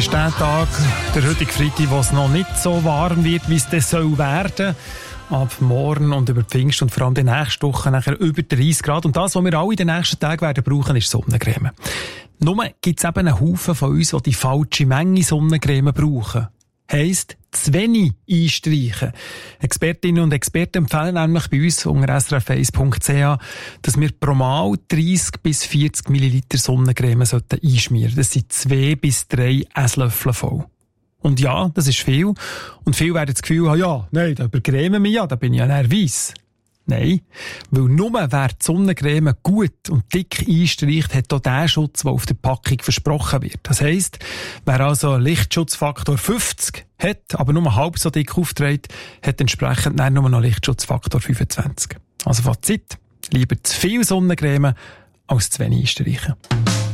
ist der Tag, der heutige Freitag, wo es noch nicht so warm wird, wie es dann soll werden. Ab morgen und über Pfingst und vor allem die nächste Woche nachher über 30 Grad. Und das, was wir alle in den nächsten Tagen werden brauchen, ist Sonnencreme. Nur gibt es eben einen Haufen von uns, die falsche Menge Sonnencreme brauchen. Heisst, zu wenig einstreichen. Expertinnen und Experten empfehlen nämlich bei uns unter srf1.ch, dass wir pro Mal 30 bis 40 Milliliter Sonnencreme einschmieren sollten. Das sind 2 bis 3 Esslöffel voll. Und ja, das ist viel. Und viele werden das Gefühl haben, ja, nein, da übercremen wir ja, da bin ich ja nervös. Nein, weil nur wer die Sonnencreme gut und dick einstreicht, hat auch den Schutz, der auf der Packung versprochen wird. Das heisst, wer also einen Lichtschutzfaktor 50 hat, aber nur halb so dick aufträgt, hat entsprechend dann nur noch Lichtschutzfaktor 25. Also Fazit, lieber zu viel Sonnencreme als zu wenig einstreichen.